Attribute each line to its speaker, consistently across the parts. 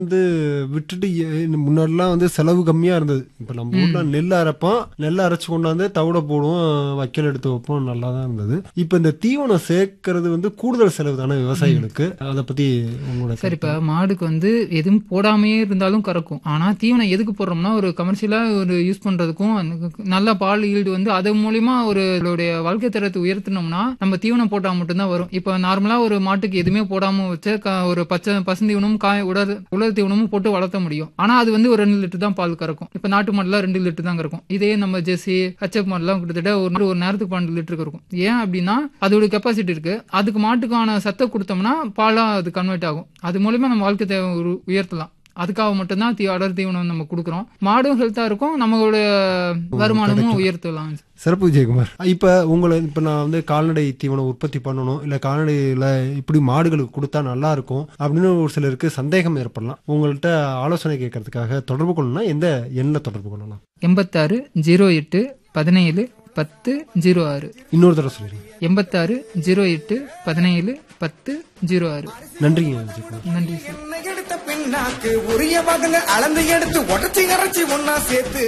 Speaker 1: வந்து விட்டுட்டு முன்னாடிலாம் வந்து செலவு கம்மியா இருந்தது. இப்ப நம்ம ஊர்ல நெல் அரைப்போம், நெல் அரைச்சு கொண்டாந்து தவிட போடுவோம், வைக்கல் எடுத்து வைப்போம், நல்லா தான் இருந்தது. இப்ப இந்த தீவனம் சேர்க்கறது வந்து கூடுதல் செலவு தானே விவசாயிகளுக்கு. அதை பத்தி உங்களோட
Speaker 2: சார், இப்ப மாடுக்கு வந்து எதுவும் போடாமையே இருந்தாலும் கறக்கும். ஆனா தீவனம் எதுக்கு போடுறோம்னா ஒரு கமர்ஷியலா ஒரு யூஸ் பண்றதுக்கும் நல்ல பால் ஈல்டு வந்து அது மூலியமா ஒரு வாழ்க்கை தரத்தை உயர்த்தினோம்னா நம்ம தீவனம் போட்டா மட்டும்தான் வரும். இப்ப நார்மலா ஒரு மாட்டுக்கு எதுவுமே போடாம வச்ச ஒரு பசுந்தீவனமும் உலர் தீவனமும் போட்டு வளர்த்த முடியும். ஆனா அது வந்து ஒரு 2 லிட்டர் தான் பால் கறக்கும். இப்ப நாட்டு மாடுலாம் 2 லிட்டர் தான் கறக்கும். இதே நம்ம ஜெர்சி ஹெச்எப் மாடுலாம் கிட்டத்தட்ட ஒரு நேரத்துக்கு 12 லிட்டர் கறக்கும். ஏன் அப்படின்னா அதோட கெப்பாசிட்டி இருக்கு. அதுக்கு மாட்டுக்கான சத்தை கொடுத்தோம்னா பாலா அது கன்வெர்ட் ஆகும். அது மூலமா நம்ம வாழ்க்கை தேவை உயர்த்தலாம். அதுக்காக மட்டும்தான் அடர் தீவனம் நம்ம கொடுக்குறோம். மாடும் ஹெல்த்தா இருக்கும், நம்மளோட வருமானமும் உயர்த்தலாம்.
Speaker 1: சிறப்பு விஜயகுமார். இப்ப நான் வந்து கால்நடை தீவனம் உற்பத்தி பண்ணணும், இல்ல கால்நடையில இப்படி மாடுகளுக்கு கொடுத்தா நல்லா இருக்கும் அப்படின்னு ஒரு சிலருக்கு சந்தேகம் ஏற்படலாம். உங்கள்கிட்ட ஆலோசனை கேட்கறதுக்காக தொடர்பு கொள்ளணும்னா எந்த எண்ணை தொடர்பு கொள்ளலாம்?
Speaker 2: 86 08 17 10 06.
Speaker 1: இன்னொரு தடவை சொல்லிடுங்க.
Speaker 2: 86 08 17 10 06.
Speaker 1: நன்றிங்க விஜயகுமார்.
Speaker 2: நன்றி சார்.
Speaker 3: எடுத்த பின்னாக்கு உரிய வகங்க அளந்து எடுத்து உடச்சி கரைச்சி ஒன்னா சேர்த்து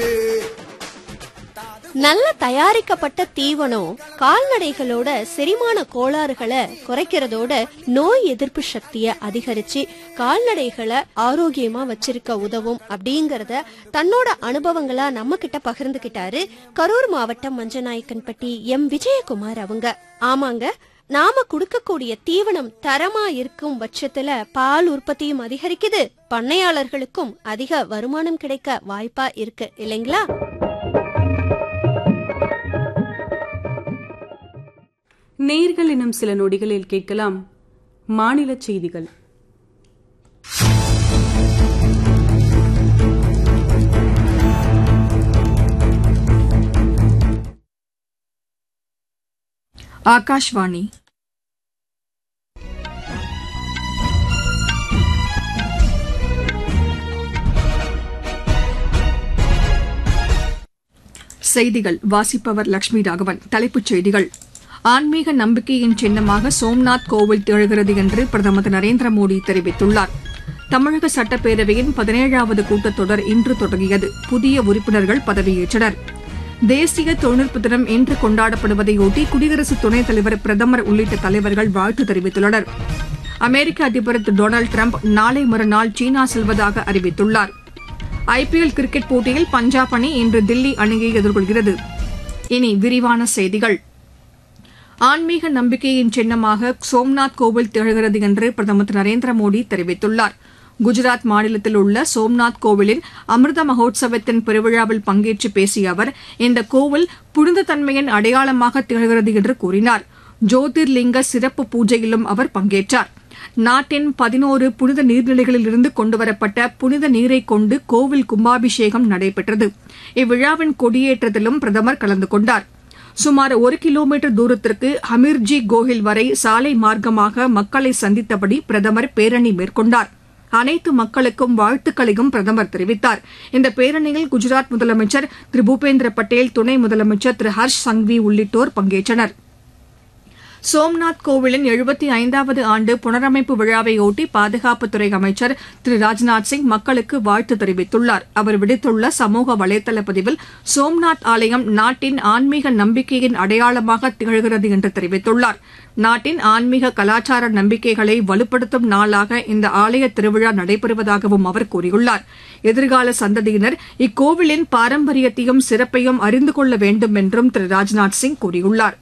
Speaker 4: நல்ல தயாரிக்கப்பட்ட தீவனம் கால்நடைகளோட செரிமான கோளாறுகளை குறைக்கிறதோட நோய் எதிர்ப்பு சக்தியை அதிகரிச்சு கால்நடைகளை ஆரோக்கியமா வச்சிருக்க உதவும் அப்படிங்கறத தன்னோட அனுபவங்களா நம்ம கிட்ட பகிர்ந்துகிட்டாரு கரூர் மாவட்டம் மஞ்சநாயக்கன்பட்டி எம் விஜயகுமார் அவங்க. ஆமாங்க, நாம கொடுக்கக்கூடிய தீவனம் தரமா இருக்கும் பட்சத்துல பால் உற்பத்தியும் அதிகரிக்குது, பண்ணையாளர்களுக்கும் அதிக வருமானம் கிடைக்க வாய்ப்பா இருக்கு இல்லைங்களா?
Speaker 5: நேர்கள் எனும் சில நொடிகளில் கேட்கலாம் மாநில செய்திகள்.
Speaker 6: ஆகாஷ்வாணி. செய்திகள் வாசிப்பவர் லட்சுமி ராகவன். தலைப்புச் செய்திகள். ஆன்மீக நம்பிக்கையின் சின்னமாக சோம்நாத் கோவில் திகழ்கிறது என்று பிரதமர் திரு நரேந்திர மோடி தெரிவித்துள்ளார். தமிழக சட்டப்பேரவையின் 17வது கூட்டத்தொடர் இன்று தொடங்கியது. புதிய உறுப்பினர்கள் பதவியேற்றனர். தேசிய தொழில்நுட்ப தினம் இன்று கொண்டாடப்படுவதையொட்டி குடியரசு துணைத் தலைவர், பிரதமர் உள்ளிட்ட தலைவர்கள் வாழ்த்து தெரிவித்துள்ளனர். அமெரிக்க அதிபர் திரு டொனால்டு டிரம்ப் நாளை மறுநாள் சீனா செல்வதாக அறிவித்துள்ளார். ஐபிஎல் கிரிக்கெட் போட்டியில் பஞ்சாப் அணி இன்று தில்லி அணியை எதிர்கொள்கிறது. இனி விரிவான செய்திகள். ஆன்மீக நம்பிக்கையின் சின்னமாக சோம்நாத் கோவில் திகழ்கிறது என்று பிரதமர் திரு நரேந்திர மோடி தெரிவித்துள்ளார். குஜராத் மாநிலத்தில் உள்ள சோம்நாத் கோவிலின் அமிர்த மகோத்சவத்தின் பெருவிழாவில் பங்கேற்று பேசிய அவர், இந்த கோவில் புனித தன்மையின் அடையாளமாக திகழ்கிறது என்று கூறினார். ஜோதிர்லிங்க சிறப்பு பூஜையிலும் அவர் பங்கேற்றார். நாட்டின் 11 புனித நீர்நிலைகளிலிருந்து கொண்டுவரப்பட்ட புனித நீரை கொண்டு கோவில் கும்பாபிஷேகம் நடைபெற்றது. இவ்விழாவின் கொடியேற்றத்திலும் பிரதமர் கலந்து கொண்டார். சுமார் 1 கிலோமீட்டர் தூரத்திற்கு ஹமீர்ஜி கோஹில் வரை சாலை மார்க்கமாக மக்களை சந்தித்தபடி பிரதமர் பேரணி மேற்கொண்டார். அனைத்து மக்களுக்கும் வாழ்த்துக்களையும் பிரதமர் தெரிவித்தார். இந்த பேரணியில் குஜராத் முதலமைச்சர் திரு பூபேந்திர பட்டேல், துணை முதலமைச்சர் திரு ஹர்ஷ் சங்வி உள்ளிட்டோர் பங்கேற்றனர். சோம்நாத் கோவிலின் 75வது ஆண்டு புனரமைப்பு விழாவையொட்டி பாதுகாப்புத்துறை அமைச்சர் திரு ராஜ்நாத் சிங் மக்களுக்கு வாழ்த்து தெரிவித்துள்ளார். அவர் விடுத்துள்ள சமூக வலைதள பதிவில், சோம்நாத் ஆலயம் நாட்டின் ஆன்மீக நம்பிக்கையின் அடையாளமாக திகழ்கிறது என்று தெரிவித்துள்ளார். நாட்டின் ஆன்மீக கலாச்சார நம்பிக்கைகளை வலுப்படுத்தும் நாளாக இந்த ஆலய திருவிழா நடைபெறுவதாகவும் அவர் கூறியுள்ளார். எதிர்கால சந்ததியினர் இக்கோவிலின் பாரம்பரியத்தையும் சிறப்பையும் அறிந்து கொள்ள வேண்டும் என்றும் திரு ராஜ்நாத் சிங் கூறியுள்ளார்.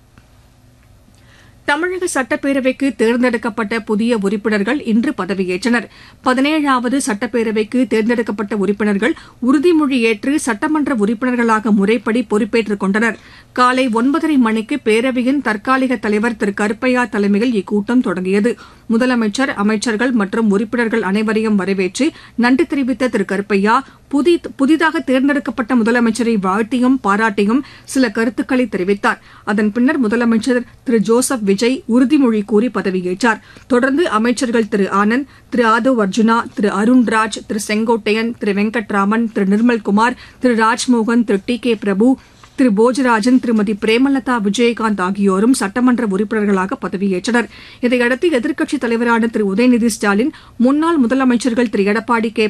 Speaker 6: தமிழக சட்டப்பேரவைக்கு தேர்ந்தெடுக்கப்பட்ட புதிய உறுப்பினர்கள் இன்று பதவியேற்றனர். 17வது சட்டப்பேரவைக்கு தேர்ந்தெடுக்கப்பட்ட உறுப்பினர்கள் உறுதிமொழி ஏற்று சட்டமன்ற உறுப்பினர்களாக முறைப்படி பொறுப்பேற்றுக் கொண்டனர். காலை 9:30 மணிக்கு பேரவையின் தற்காலிக தலைவர் திரு கருப்பையா தலைமையில் இக்கூட்டம் தொடங்கியது. முதலமைச்சர், அமைச்சர்கள் மற்றும் உறுப்பினர்கள் அனைவரையும் வரவேற்று நன்றி தெரிவித்த திரு கருப்பையா, புதிதாக தேர்ந்தெடுக்கப்பட்ட முதலமைச்சரை வாழ்த்தியும் பாராட்டியும் சில கருத்துக்களை தெரிவித்தார். அதன் பின்னர் முதலமைச்சர் திரு ஜோசப் விஜய் உறுதிமொழி கூறி பதவியேற்றார். தொடர்ந்து அமைச்சர்கள் திரு ஆனந்த், திரு ஆதவ் அர்ஜுனா, திரு அருண்ராஜ், திரு செங்கோட்டையன், திரு வெங்கட்ராமன், திரு நிர்மல்குமார், திரு ராஜ்மோகன், திரு டி கே பிரபு, திரு போஜராஜன், திருமதி பிரேமலதா விஜயகாந்த் ஆகியோரும் சட்டமன்ற உறுப்பினர்களாக பதவியேற்றனர். இதையடுத்து எதிர்க்கட்சித் தலைவரான திரு உதயநிதி ஸ்டாலின், முன்னாள் முதலமைச்சர்கள் திரு எடப்பாடி கே